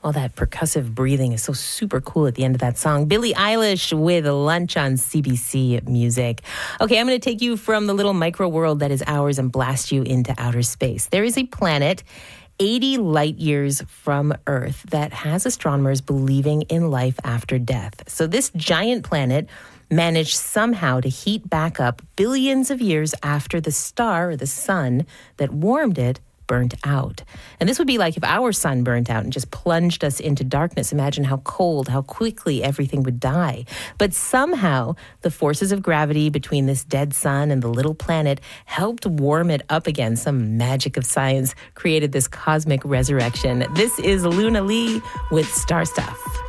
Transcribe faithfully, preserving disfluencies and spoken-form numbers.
All that percussive breathing is so super cool at the end of that song. Billie Eilish with Lunch on C B C Music. Okay, I'm going to take you from the little micro world that is ours and blast you into outer space. There is a planet eighty light years from Earth that has astronomers believing in life after death. So this giant planet managed somehow to heat back up billions of years after the star or the sun that warmed it burnt out. And this would be like if our sun burnt out and just plunged us into darkness. Imagine how cold, how quickly everything would die. But somehow the forces of gravity between this dead sun and the little planet helped warm it up again. Some magic of science created this cosmic resurrection. This is Luna Lee with Star Stuff.